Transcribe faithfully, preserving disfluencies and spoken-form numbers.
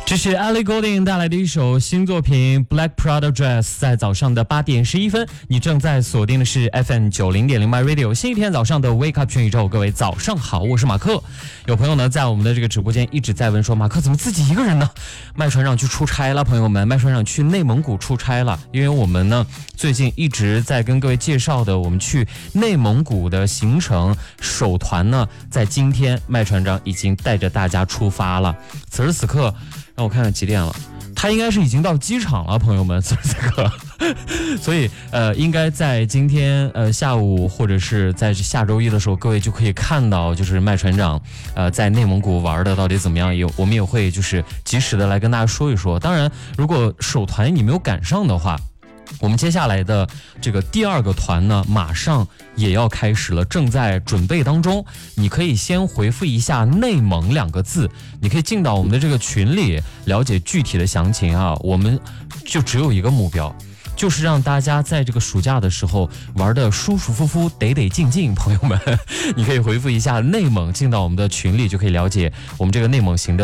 这是 Ellie Goulding 带来的一首新作品 Black Prada Dress， 在早上的八点十一分，你正在锁定的是 F M 九十点零 My Radio， 星期天早上的 Wake Up 全宇宙，各位早上好，我是马克。有朋友呢在我们的这个直播间一直在问说，马克怎么自己一个人呢？麦船长去出差了，朋友们，麦船长去内蒙古出差了，因为我们呢最近一直在跟各位介绍的我们去内蒙古的行程，首团呢在今天麦船长已经带着大家出发了。此时此刻让我看看几点了，他应该是已经到机场了，朋友们，此时此刻，所以呃，应该在今天呃下午或者是在下周一的时候，各位就可以看到，就是麦船长呃在内蒙古玩的到底怎么样，有我们也会就是及时的来跟大家说一说。当然，如果首团你没有赶上的话，我们接下来的这个第二个团呢，马上也要开始了，正在准备当中。你可以先回复一下内蒙两个字，你可以进到我们的这个群里了解具体的详情啊。我们就只有一个目标，就是让大家在这个暑假的时候玩的舒舒服服得得静静。朋友们，你可以回复一下内蒙，进到我们的群里就可以了解我们这个内蒙行的